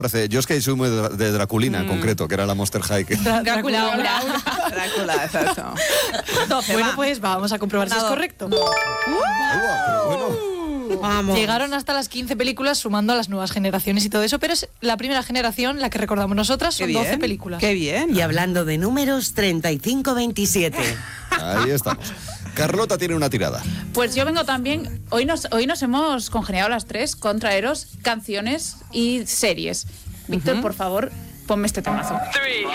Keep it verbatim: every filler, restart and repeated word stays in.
Parece, yo es que soy muy de, de Draculina mm. en concreto, que era la Monster High. Que... Drácula, Drácula, exacto. doce, bueno, va. Pues vamos a comprobar si es correcto. Uh. Uh. Bueno. Vamos. Llegaron hasta las quince películas sumando a las nuevas generaciones y todo eso, pero es la primera generación, la que recordamos nosotras, son doce películas. ¡Qué bien! Y hablando de números, treinta y cinco veintisiete. Ahí estamos. Carlota tiene una tirada. Pues yo vengo también, hoy nos, hoy nos hemos congeniado las tres con traeros canciones y series. Víctor, uh-huh. por favor, ponme este temazo.